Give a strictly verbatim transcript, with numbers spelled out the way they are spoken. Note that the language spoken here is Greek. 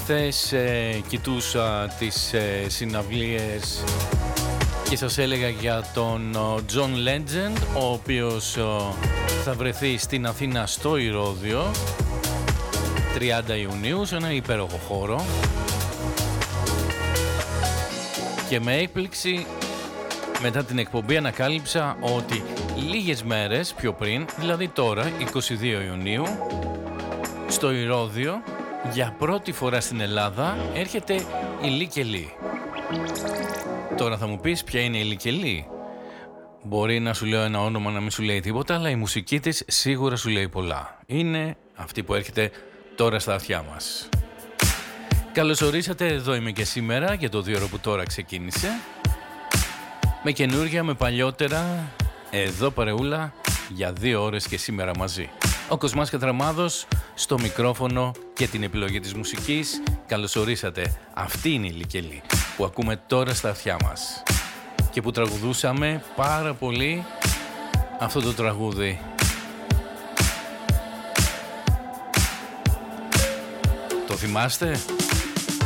χθες ε, κοιτούσα τις ε, συναυλίες και σας έλεγα για τον John Legend, ο οποίος ε, θα βρεθεί στην Αθήνα στο Ηρώδειο τριάντα Ιουνίου σε ένα υπέροχο χώρο, και με έκπληξη μετά την εκπομπή ανακάλυψα ότι λίγες μέρες πιο πριν, δηλαδή τώρα είκοσι δύο Ιουνίου, στο Ηρώδειο για πρώτη φορά στην Ελλάδα έρχεται η Λίκελη. Τώρα θα μου πεις ποια είναι η Λίκελη. Μπορεί να σου λέω ένα όνομα να μην σου λέει τίποτα, αλλά η μουσική της σίγουρα σου λέει πολλά. Είναι αυτή που έρχεται τώρα στα αυτιά μας. Καλώς ορίσατε, εδώ είμαι και σήμερα για το δύο ώρο που τώρα ξεκίνησε. Με καινούργια, με παλιότερα, εδώ παρεούλα για δύο ώρες και σήμερα μαζί. Ο Κοσμάς Κατραμάδος στο μικρόφωνο και την επιλογή της μουσικής. Καλώς ορίσατε. Αυτή είναι η Λίκελη που ακούμε τώρα στα αυτιά μας και που τραγουδούσαμε πάρα πολύ αυτό το τραγούδι. Το θυμάστε?